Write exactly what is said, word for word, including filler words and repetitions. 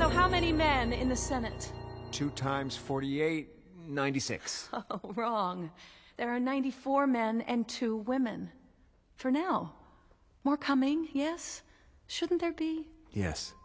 So how many men in the Senate? Two times forty-eight, ninety-six. Oh, wrong. There are ninety-four men and two women. For now. More coming, yes? Shouldn't there be? Yes.